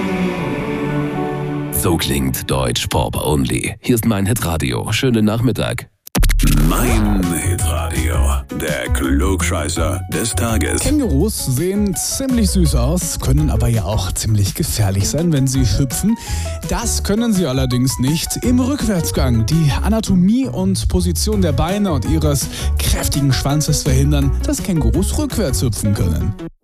So klingt Deutsch Pop Only. Hier ist mein Hitradio. Schönen Nachmittag. Mein Hitradio, der Klugscheißer des Tages. Kängurus sehen ziemlich süß aus, können aber ja auch ziemlich gefährlich sein, wenn sie hüpfen. Das können sie allerdings nicht im Rückwärtsgang. Die Anatomie und Position der Beine und ihres kräftigen Schwanzes verhindern, dass Kängurus rückwärts hüpfen können.